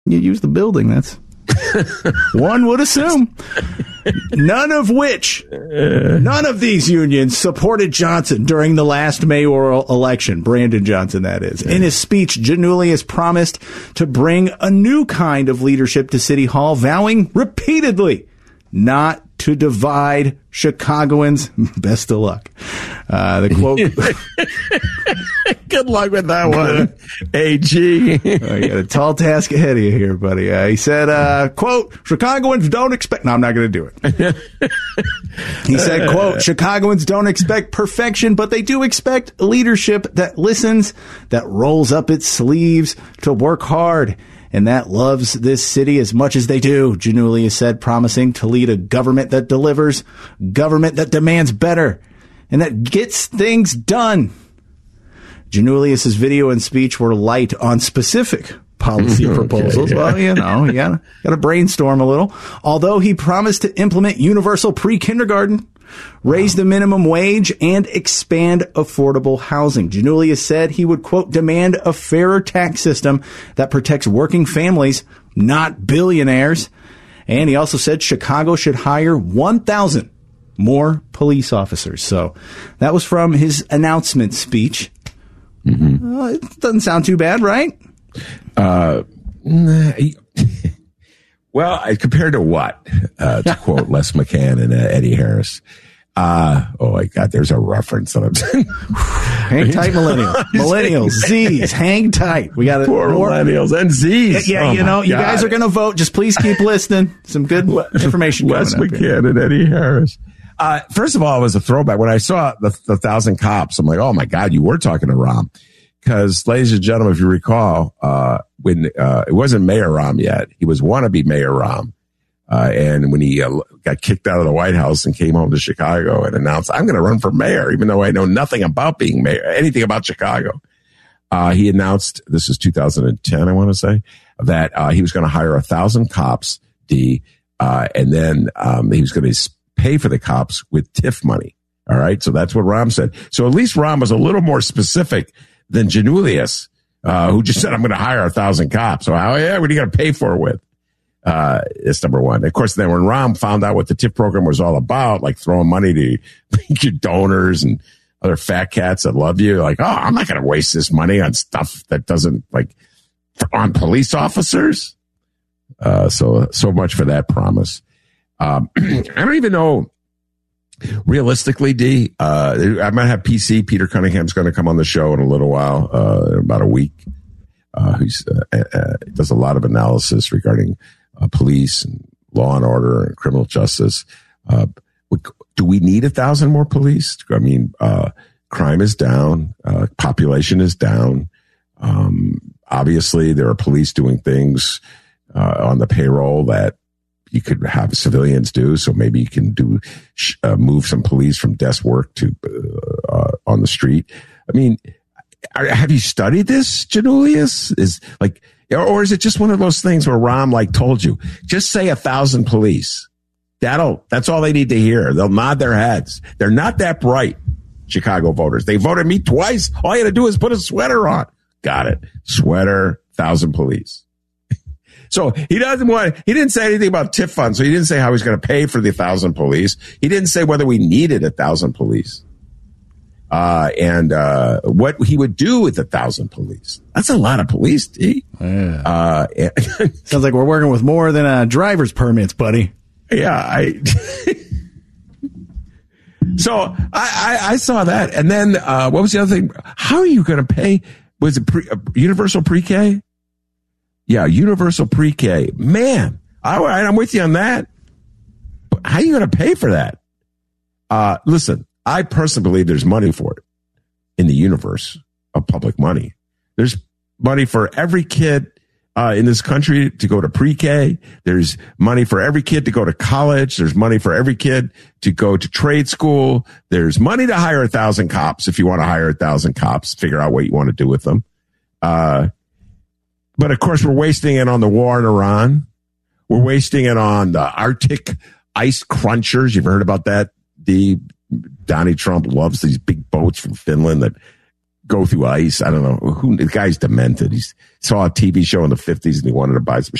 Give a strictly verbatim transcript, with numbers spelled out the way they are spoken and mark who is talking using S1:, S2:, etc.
S1: you use the building. That's one would assume. None of which, none of these unions supported Johnson during the last mayoral election. Brandon Johnson, that is. In his speech, Giannoulias promised to bring a new kind of leadership to City Hall, vowing repeatedly not to divide Chicagoans. Best of luck. Uh, the quote.
S2: Good luck with that one, A G.
S1: Oh, you got a tall task ahead of you here, buddy. Uh, he said, uh, quote, Chicagoans don't expect... No, I'm not going to do it. He said, quote, Chicagoans don't expect perfection, but they do expect leadership that listens, that rolls up its sleeves to work hard, and that loves this city as much as they do, Giannoulias said, promising to lead a government that delivers, government that demands better, and that gets things done. Giannoulias' video and speech were light on specific policy proposals. Okay, yeah. Well, you know, you gotta, gotta brainstorm a little. Although he promised to implement universal pre-kindergarten, raise wow. the minimum wage, and expand affordable housing. Giannoulias said he would, quote, demand a fairer tax system that protects working families, not billionaires. And he also said Chicago should hire one thousand more police officers. So that was from his announcement speech. Mm-hmm. Uh, it doesn't sound too bad, right?
S2: Uh, well, compared to what? Uh, to quote Les McCann and uh, Eddie Harris. Uh, oh my God, there's a reference that I'm
S1: hang tight, millennials. Millennials, Z's, hang tight. We got
S2: Poor more millennials and Z's.
S1: Yeah,
S2: oh
S1: you know, you guys are going to vote. Just please keep listening. Some good information coming
S2: Les
S1: up
S2: McCann
S1: here.
S2: and Eddie Harris. Uh, first of all, it was a throwback. When I saw the, the thousand cops, I'm like, oh my God, you were talking to Rahm. Because, ladies and gentlemen, if you recall, uh, when, uh, it wasn't Mayor Rahm yet, he was wannabe Mayor Rahm. Uh, and when he uh, got kicked out of the White House and came home to Chicago and announced, I'm going to run for mayor, even though I know nothing about being mayor, anything about Chicago. Uh, he announced, this is two thousand ten, I want to say, that, uh, he was going to hire a thousand cops, D, uh, and then, um, he was going to pay for the cops with TIF money. All right. So that's what Rahm said. So at least Rahm was a little more specific than Giannoulias, uh, who just said, I'm going to hire a thousand cops. So how, yeah, what are you going to pay for it with? Uh, it's number one. Of course, then when Rahm found out what the TIF program was all about, like throwing money to your donors and other fat cats that love you, like, oh, I'm not going to waste this money on stuff that doesn't, like, on police officers. Uh, so, so much for that promise. Um, I don't even know, realistically, D, uh, I might have P C, Peter Cunningham's going to come on the show in a little while, uh, in about a week. Uh, he's, uh, uh, does a lot of analysis regarding, uh, police and law and order and criminal justice. Uh, do we need a thousand more police? I mean, uh, crime is down, uh, population is down. Um, obviously there are police doing things, uh, on the payroll that you could have civilians do. So maybe you can do, uh, move some police from desk work to, uh, uh on the street. I mean, are, have you studied this, Giannoulias? Is like, or is it just one of those things where Rahm like told you, just say a thousand police. That'll, that's all they need to hear. They'll nod their heads. They're not that bright, Chicago voters. They voted me twice. All you had to do is put a sweater on. Got it. Sweater, thousand police. So he doesn't want, he didn't say anything about TIF funds. So he didn't say how he's going to pay for the thousand police. He didn't say whether we needed a thousand police. Uh, and, uh, what he would do with a thousand police. That's a lot of police, D.
S1: Yeah.
S2: Uh,
S1: sounds like we're working with more than, uh, driver's permits, buddy.
S2: Yeah. I, so I, I, I saw that. And then, uh, what was the other thing? How are you going to pay? Was it pre, uh, universal pre-K? Yeah, universal pre-K. Man, all right, I'm with you on that. But how are you going to pay for that? Uh, listen, I personally believe there's money for it in the universe of public money. There's money for every kid uh, in this country to go to pre-K. There's money for every kid to go to college. There's money for every kid to go to trade school. There's money to hire a thousand cops if you want to hire a thousand cops. Figure out what you want to do with them. Uh, But of course, we're wasting it on the war in Iran. We're wasting it on the Arctic ice crunchers. You've heard about that? The Donnie Trump loves these big boats from Finland that go through ice. I don't know. Who the guy's demented. He saw a T V show in the fifties and he wanted to buy some